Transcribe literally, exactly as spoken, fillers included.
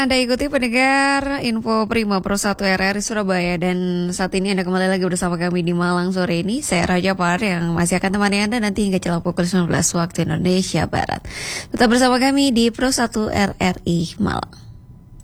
Anda ikuti pendengar info Prima Pro satu R R I Surabaya, dan saat ini Anda kembali lagi bersama kami di Malang sore ini. Saya Raja Par yang masih akan temani Anda nanti hingga celah pukul sembilan belas waktu Indonesia Barat. Tetap bersama kami di Pro satu R R I Malang.